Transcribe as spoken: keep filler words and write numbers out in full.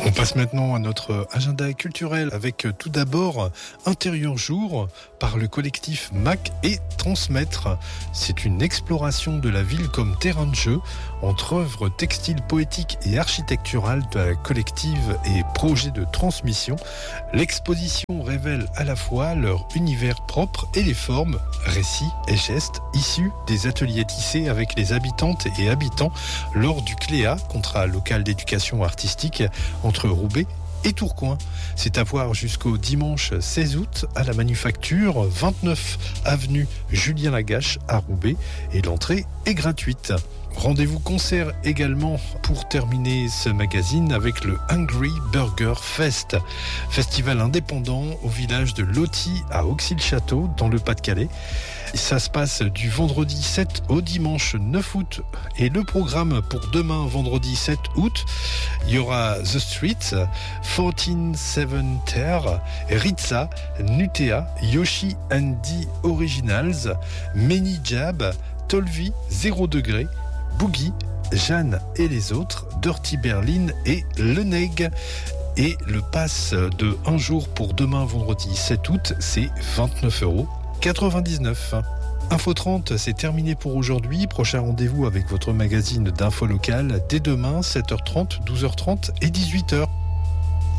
On passe maintenant à notre agenda culturel avec tout d'abord Intérieur Jour par le collectif Mac et Transmettre. C'est une exploration de la ville comme terrain de jeu entre œuvres textiles, poétiques et architecturales de la collective et projets de transmission. L'exposition révèle à la fois leur univers propre et les formes, récits et gestes issus des ateliers tissés avec les habitantes et habitants lors du C L E A, contrat local d'éducation artistique entre Roubaix et Tourcoing. C'est à voir jusqu'au dimanche seize août à la Manufacture, vingt-neuf avenue Julien Lagache à Roubaix, et l'entrée est gratuite. Rendez-vous concert également pour terminer ce magazine avec le Hungry Burger Fest, festival indépendant au village de Loty à Auxy-le-Château dans le Pas-de-Calais. Ça se passe du vendredi sept au dimanche neuf août, et le programme pour demain vendredi sept août, il y aura The Streets, quatorze seven Terre, Ritza, Nutea, Yoshi and the Originals, Many Jab, Tolvi, zéro degré, Boogie, Jeanne et les autres, Dirty Berlin et Le Neg. Et le pass de un jour pour demain vendredi sept août, c'est vingt-neuf euros quatre-vingt-dix-neuf. Info trente, c'est terminé pour aujourd'hui. Prochain rendez-vous avec votre magazine d'info locale dès demain, sept heures trente, douze heures trente et dix-huit heures.